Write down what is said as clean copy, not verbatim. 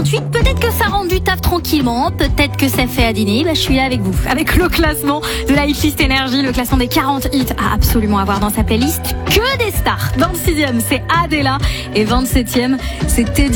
6h38. Peut-être que ça rend du taf tranquillement, peut-être que ça fait à dîner. Je suis là avec vous, avec le classement de la Hitlist Énergie, le classement des 40 hits à absolument avoir dans sa playlist. Que des stars. 26e, c'est Adela. Et 27e, c'est Teddy.